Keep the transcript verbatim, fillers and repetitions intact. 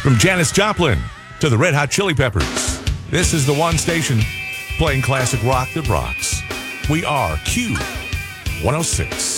From Janis Joplin to the Red Hot Chili Peppers, this is the one station playing classic rock that rocks. We are Q one oh six.